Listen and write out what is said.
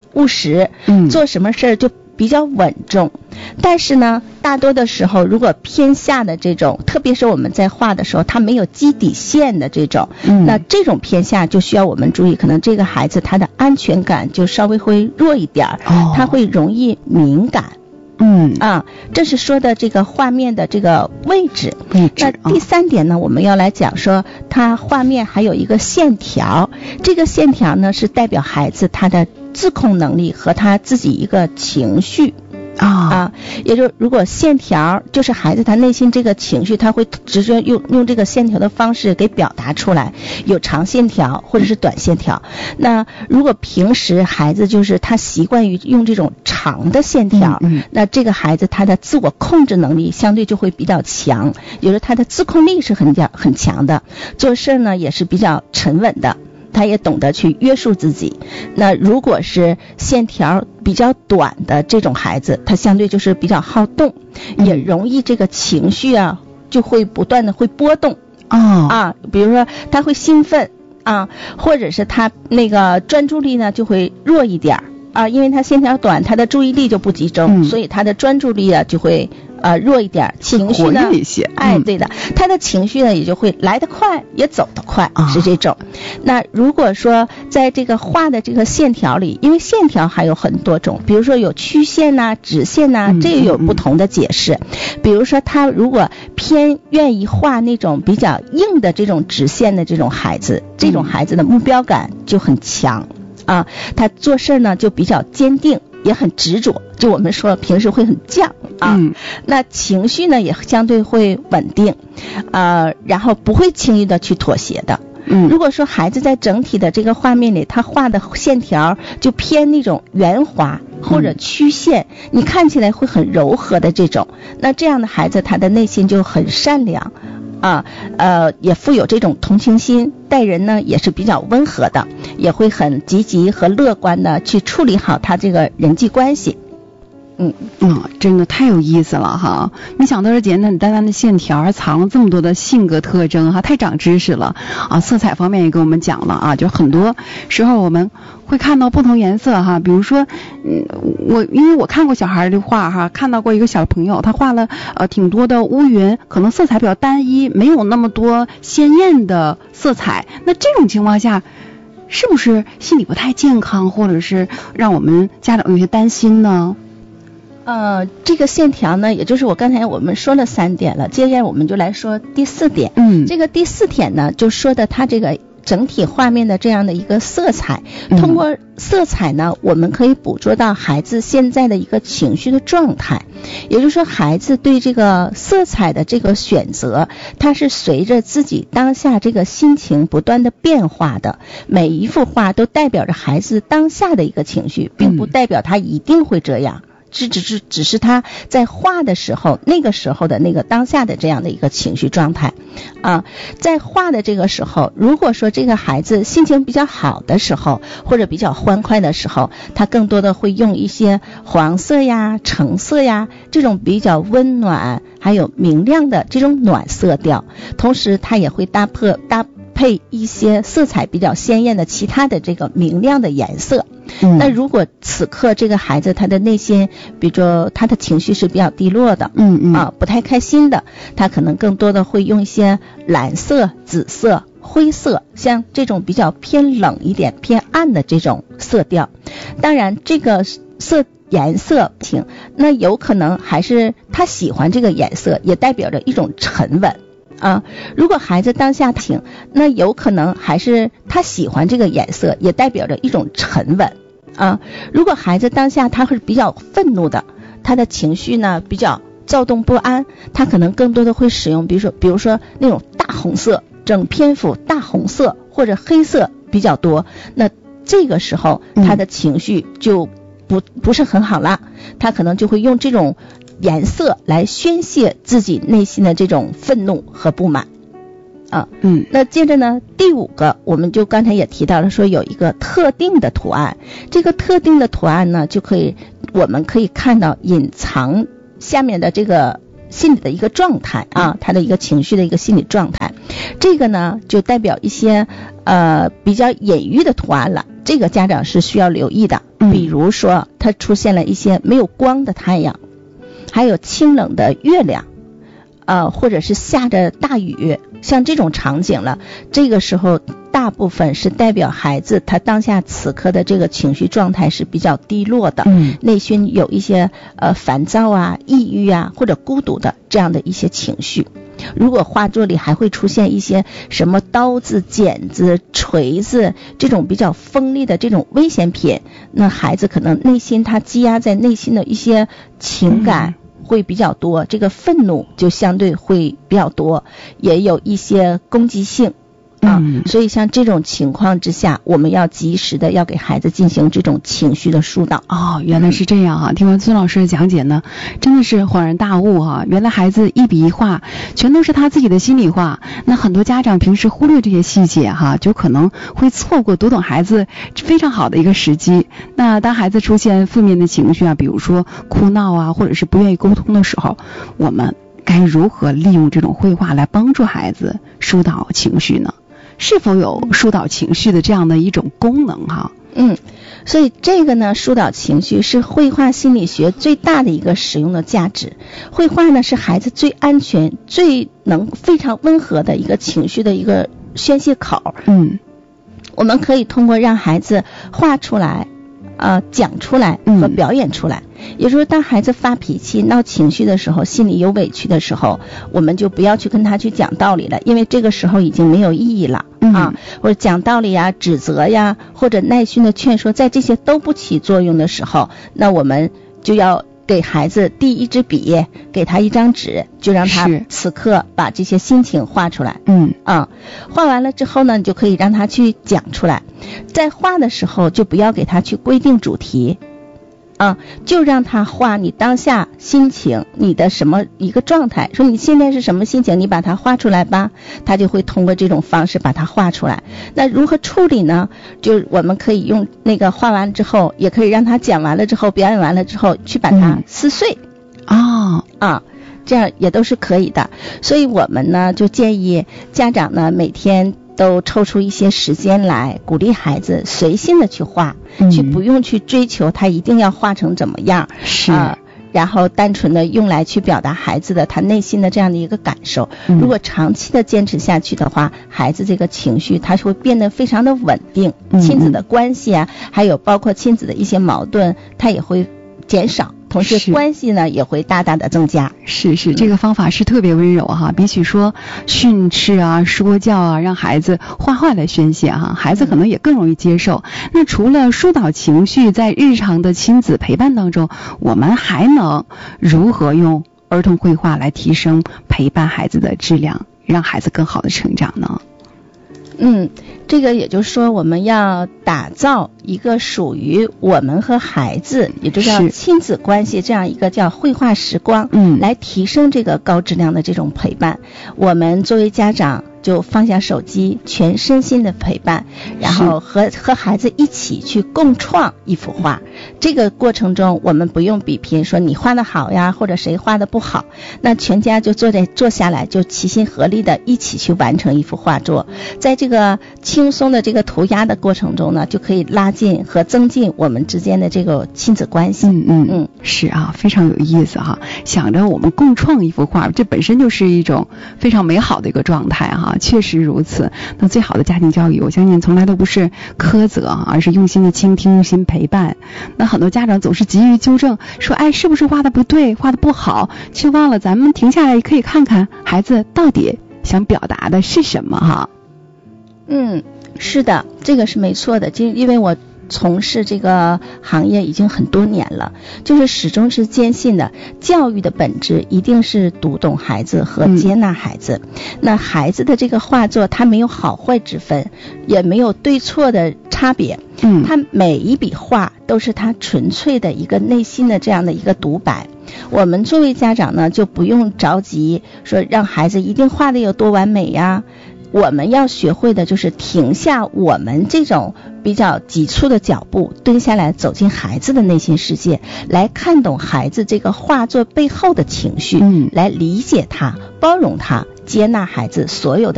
务实，做什么事儿就比较稳重。但是呢，大多的时候如果偏下的这种，特别是我们在画的时候它没有基底线的这种，那这种偏下就需要我们注意，可能这个孩子他的安全感就稍微会弱一点，他会容易敏感。这是说的这个画面的这个位置。那第三点呢，我们要来讲说它画面还有一个线条，这个线条呢是代表孩子他的自控能力和他自己一个情绪。也就是如果线条就是孩子他内心这个情绪，他会直接用这个线条的方式给表达出来，有长线条或者是短线条。那如果平时孩子就是他习惯于用这种长的线条，那这个孩子他的自我控制能力相对就会比较强，也就是他的自控力是很强的，做事呢也是比较沉稳的，他也懂得去约束自己。那如果是线条比较短的这种孩子，他相对就是比较好动，也容易这个情绪就会不断的会波动比如说他会兴奋或者是他那个专注力呢就会弱一点因为他线条短，他的注意力就不集中，所以他的专注力就会弱一点，情绪呢对的，他的情绪呢也就会来得快也走得快，是这种。那如果说在这个画的这个线条里，因为线条还有很多种，比如说有曲线直线这个有不同的解释。比如说他如果偏愿意画那种比较硬的这种直线的这种孩子，这种孩子的目标感就很强他做事呢就比较坚定，也很执着，就我们说平时会很犟那情绪呢也相对会稳定然后不会轻易的去妥协的。如果说孩子在整体的这个画面里，他画的线条就偏那种圆滑或者曲线，你看起来会很柔和的这种，那这样的孩子他的内心就很善良也富有这种同情心，待人呢也是比较温和的，也会很积极和乐观的去处理好他这个人际关系。 真的太有意思了哈！没想到这简简单单的线条还藏了这么多的性格特征太长知识了色彩方面也跟我们讲了就很多时候我们会看到不同颜色比如说因为我看过小孩的画看到过一个小朋友他画了挺多的乌云，可能色彩比较单一，没有那么多鲜艳的色彩。那这种情况下是不是心理不太健康，或者是让我们家长有些担心呢？ 这个线条呢，也就是我刚才我们说了3点了，接下来我们就来说第4点。这个第4点呢，就说的它这个整体画面的这样的一个色彩，通过色彩呢，我们可以捕捉到孩子现在的一个情绪的状态。也就是说，孩子对这个色彩的这个选择，它是随着自己当下这个心情不断的变化的。每一幅画都代表着孩子当下的一个情绪，并不代表他一定会这样。只是他在画的时候，那个时候的那个当下的这样的一个情绪状态在画的这个时候，如果说这个孩子心情比较好的时候，或者比较欢快的时候，他更多的会用一些黄色橙色这种比较温暖还有明亮的这种暖色调，同时他也会搭配一些色彩比较鲜艳的其他的这个明亮的颜色。那如果此刻这个孩子他的内心，比如说他的情绪是比较低落的不太开心的，他可能更多的会用一些蓝色、紫色、灰色，像这种比较偏冷一点偏暗的这种色调。当然这个颜色那有可能还是他喜欢这个颜色，也代表着一种沉稳如果孩子当下那有可能还是他喜欢这个颜色，也代表着一种沉稳如果孩子当下他是比较愤怒的，他的情绪呢比较躁动不安，他可能更多的会使用比如说那种大红色，整篇幅大红色或者黑色比较多，那这个时候他的情绪就不是很好了，他可能就会用这种颜色来宣泄自己内心的这种愤怒和不满那接着呢，第5个我们就刚才也提到了，说有一个特定的图案，这个特定的图案呢，我们可以看到隐藏下面的这个心理的一个状态他的一个情绪的一个心理状态。这个呢就代表一些比较隐喻的图案了，这个家长是需要留意的比如说它出现了一些没有光的太阳，还有清冷的月亮，或者是下着大雨，像这种场景了，这个时候大部分是代表孩子他当下此刻的这个情绪状态是比较低落的，内心有一些烦躁啊、抑郁啊或者孤独的这样的一些情绪。如果画作里还会出现一些什么刀子、剪子、锤子这种比较锋利的这种危险品，那孩子可能内心他积压在内心的一些情感会比较多，这个愤怒就相对会比较多，也有一些攻击性所以像这种情况之下，我们要及时的要给孩子进行这种情绪的疏导。 原来是这样啊！听完孙老师的讲解呢，真的是恍然大悟啊！原来孩子一笔一画全都是他自己的心里话，那很多家长平时忽略这些细节就可能会错过读懂孩子非常好的一个时机。那当孩子出现负面的情绪比如说哭闹或者是不愿意沟通的时候，我们该如何利用这种绘画来帮助孩子疏导情绪呢？是否有疏导情绪的这样的一种功能所以这个呢，疏导情绪是绘画心理学最大的一个使用的价值。绘画呢是孩子最安全、最能非常温和的一个情绪的一个宣泄口。我们可以通过让孩子画出来、讲出来和表演出来。也就是说，当孩子发脾气、闹情绪的时候，心里有委屈的时候，我们就不要去跟他去讲道理了，因为这个时候已经没有意义了或者讲道理呀、指责呀，或者耐心的劝说，在这些都不起作用的时候，那我们就要给孩子递一支笔，给他一张纸，就让他此刻把这些心情画出来。画完了之后呢，你就可以让他去讲出来。在画的时候，就不要给他去规定主题。就让他画你当下心情，你的什么一个状态，说你现在是什么心情，你把它画出来吧，他就会通过这种方式把它画出来。那如何处理呢？就我们可以用那个画完之后，也可以让他讲完了之后，表演完了之后去把它撕碎这样也都是可以的。所以我们呢就建议家长呢每天都抽出一些时间来鼓励孩子随性的去画，去不用去追求他一定要画成怎么样，然后单纯的用来去表达孩子的他内心的这样的一个感受。如果长期的坚持下去的话，孩子这个情绪他会变得非常的稳定，亲子的关系还有包括亲子的一些矛盾，他也会减少，同时关系呢也会大大的增加。 是这个方法是特别温柔比起说训斥说教让孩子画画来宣泄孩子可能也更容易接受。那除了疏导情绪，在日常的亲子陪伴当中，我们还能如何用儿童绘画来提升陪伴孩子的质量，让孩子更好的成长呢？ 这个也就是说，我们要打造一个属于我们和孩子，也就叫亲子关系这样一个叫绘画时光，来提升这个高质量的这种陪伴。我们作为家长就放下手机，全身心的陪伴，然后和孩子一起去共创一幅画。这个过程中我们不用比拼说你画的好呀，或者谁画的不好，那全家就坐下来，就齐心合力的一起去完成一幅画作。在这个轻松的这个涂鸦的过程中呢，就可以拉近和增进我们之间的这个亲子关系。 是非常有意思想着我们共创一幅画，这本身就是一种非常美好的一个状态确实如此。那最好的家庭教育，我相信从来都不是苛责而是用心的倾听，用心陪伴。那很多家长总是急于纠正，说是不是画的不对，画的不好，却忘了咱们停下来可以看看孩子到底想表达的是什么是的，这个是没错的。因为我从事这个行业已经很多年了，就是始终是坚信的，教育的本质一定是读懂孩子和接纳孩子。那孩子的这个画作，他没有好坏之分，也没有对错的差别，他每一笔画都是他纯粹的一个内心的这样的一个独白。我们作为家长呢，就不用着急说让孩子一定画的有多完美呀。我们要学会的就是停下我们这种比较急促的脚步，蹲下来走进孩子的内心世界，来看懂孩子这个画作背后的情绪，来理解他，包容他，接纳孩子所有的